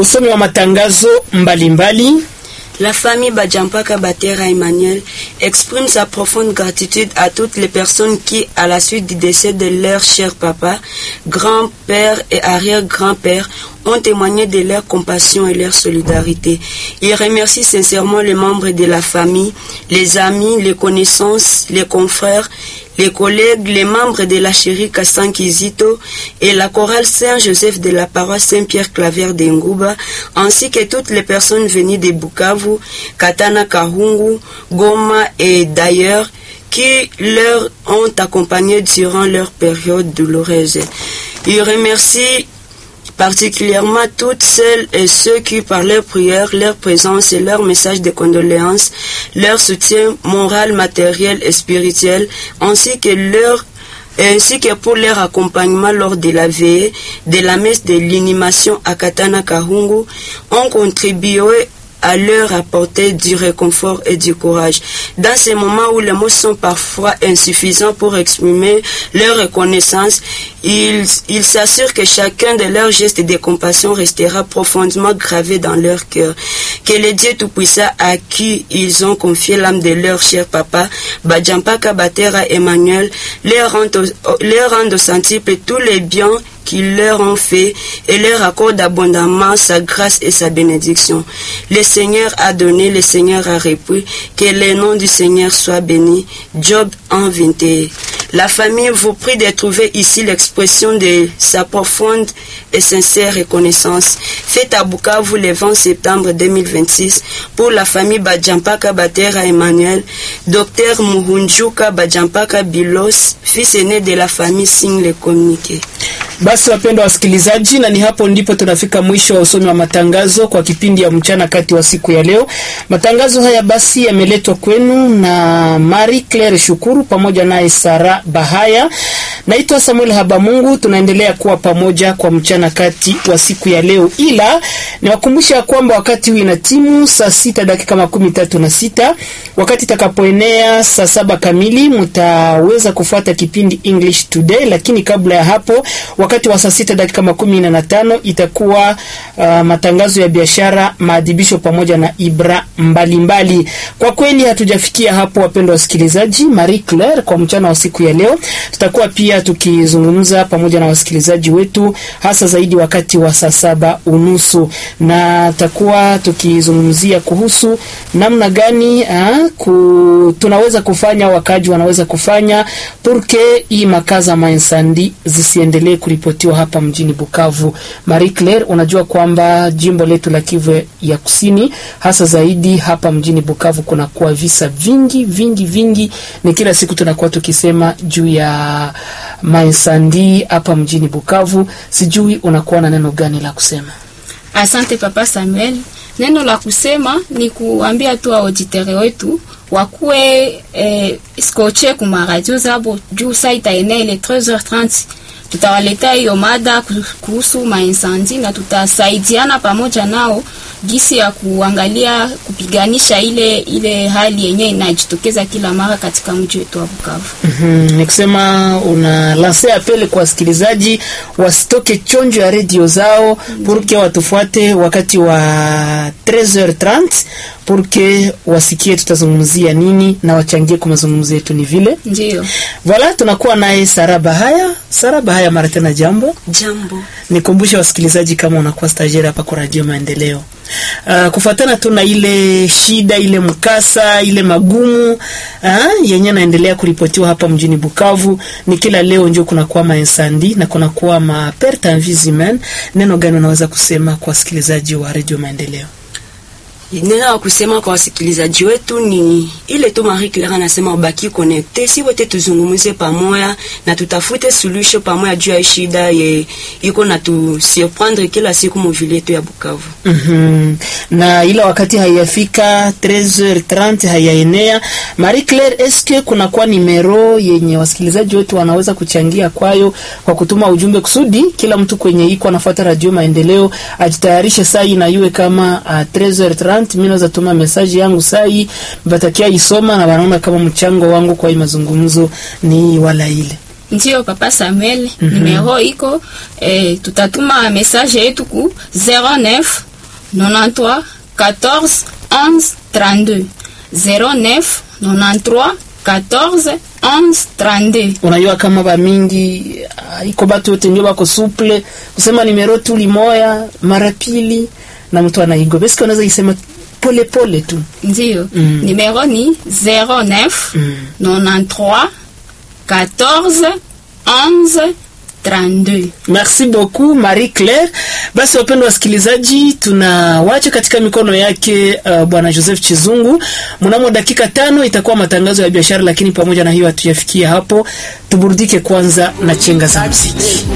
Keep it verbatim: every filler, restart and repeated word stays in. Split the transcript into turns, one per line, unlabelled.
Usomi wa matangazo mbalimbali mbali.
La famille Badjampaka Batera Emmanuel exprime sa profonde gratitude à toutes les personnes qui, à la suite du décès de leur cher papa, grand-père et arrière-grand-père, ont témoigné de leur compassion et leur solidarité. Il remercie sincèrement les membres de la famille, les amis, les connaissances, les confrères, les collègues, les membres de la chérie Kassankizito et la chorale Saint-Joseph de la paroisse Saint-Pierre Claver de Ngouba, ainsi que toutes les personnes venues de Bukavu, Katana, Kahungu, Goma et d'ailleurs, qui leur ont accompagné durant leur période douloureuse. Il remercie particulièrement toutes celles et ceux qui, par leurs prières, leur présence et leurs messages de condoléances, leur soutien moral, matériel et spirituel, ainsi que leur ainsi que pour leur accompagnement lors de la veillée de la messe de l'inhumation à Katana Kahungu, ont contribué à leur apporter du réconfort et du courage. Dans ces moments où les mots sont parfois insuffisants pour exprimer leur reconnaissance, ils, ils s'assurent que chacun de leurs gestes de compassion restera profondément gravé dans leur cœur. Que le Dieu Tout-Puissant à qui ils ont confié l'âme de leur cher papa, Badjampaka Batera Emmanuel, leur rende, leur rende au centuple tous les biens qu'il leur ont fait et leur accorde abondamment sa grâce et sa bénédiction. Le Seigneur a donné, le Seigneur a repris, que le nom du Seigneur soit béni. Job un vingt et un. La famille vous prie de trouver ici l'expression de sa profonde et sincère reconnaissance. Faite à Bukavu le vingt septembre deux mille vingt-six pour la famille Badjampaka Batera Emmanuel, Docteur Muhunjuka Badjampaka Bilos, fils aîné de la famille, signe le communiqué.
Basi wapendwa wasikilizaji, na ni hapo ndipo tunafika mwisho wa usomi wa matangazo kwa kipindi ya mchana kati wa siku ya leo. Matangazo haya basi yameletwa kwenu na Marie Claire Shukuru pamoja na Sara Bahaya. Naitwa Samuel Habamungu, tunaendelea kuwa pamoja kwa mchana kati wa siku ya leo. Ila niwakumbusha kwamba wakati huu ina timu saa sita dakika makumi tatu na sita. Wakati takapoenea saa saba kamili mtaweza kufuata kipindi English Today, lakini kabla ya hapo wakati wa saa sita dakika makumi na tano itakuwa uh, matangazo ya biashara, maadhibisho pamoja na ibra mbalimbali mbali. Kwa kweli hatujafikia hapo wapendwa wasikilizaji. Marie Claire, kwa mchana wa siku ya leo tutakuwa pia tukizungumza pamoja na wasikilizaji wetu, hasa zaidi wakati wa saa saba unusu, na tutakuwa tukizungumzia kuhusu namna gani uh, ku, tunaweza kufanya, wakaji wanaweza kufanya porque hii makaza mainsandi zisiendelee kuripotiwa hapa mjini Bukavu. Marie Claire, unajua kwamba jimbo letu la Kivu ya Kusini, hasa zaidi hapa mjini Bukavu, kuna kuwa visa vingi vingi vingi, ni kila siku tunakuwa tukisema juu ya mainsandi hapa mjini Bukavu. Sijui unakuwa na neno gani la kusema?
Asante Papa Samuel. Neno la kusema ni kuambia tu auditere wetu wakuwe eh, skoche kuma radio zabo juu saa itaenea ile treize heures trente. Tutawaletea hiyo mada kuhusu mainsandi na tutasaidiana pamoja nao gisi ya kuangalia kupiganisha ile ile hali yenyewe inajitokeza kila mara katika mji wetu wa Bukavu.
Mhm, nikisema una lance appel kwa wasikilizaji wasitoke chonjo ya radio zao porque watufuate wakati wa treize heures trente porque wasikie tutazungumzia nini na wachangie kwa mazungumzo yetu. Ni vile
ndio
voilà, tunakuwa naye Sara Bahaya. Sara Bahaya, mara tena jambo.
Jambo.
Nikumbushe wasikilizaji kama unakuwa stagiaire hapa kwa Radio Maendeleo. Uh, kufuatana tu na ile shida, ile mkasa, ile magumu uh, yenye naendelea kuripotiwa hapa mjini Bukavu, ni kila leo njoo kuna kuwa mainsandi na kuna kuwa ma perte en vie humaine. Neno gani unaweza kusema kwa wasikilizaji wa Radio Maendeleo?
Neno la kusema kwa wasikilizaji wetu ni ile tu Marie Claire anasema ubaki connecte, si wote tuzungumze pamoja na tutafute solution pamoja juu ya shida ye iko na tu surprendre kila siku mu vile yetu ya Bukavu.
Mhm. Mm, na ila wakati hayafika treize heures trente hayaenea. Marie Claire, eske kuna kwa numero yenye wasikilizaji wetu wanaweza kuchangia kwayo kwa kutuma ujumbe kusudi kila mtu kwenye iko anafuata Radio Maendeleo ajitayarishe saa na iwe kama uh, treize heures trente mimi naweza tuma message yangu sai batakia isoma na wanaona kama mchango wangu kwa hii mazungumzo ni wala ile.
Ndio Papa Samuel, mm-hmm. Numero iko eh, tutatuma message yetu ku zero neuf quatre-vingt-treize quatorze onze trente-deux zéro neuf quatre-vingt-treize quatorze onze trente-deux.
Unajua kama ba mingi uh, iko batu yote ndio bako suple kusema nimero tu limoya mara pili na mtu anaigo. Basi unaweza isema pole pole tu.
Ndio. Mm. Numero ni zéro neuf quatre-vingt-treize quatorze onze trente-deux.
Merci beaucoup Marie Claire. Basi wapendwa wasikilizaji, tunawacha katika mikono yake uh, Bwana Joseph Chizungu. Mnamo dakika tano itakuwa matangazo ya biashara, lakini pamoja na hiyo hatujafikia hapo. Tuburudike kwanza na chenga za muziki.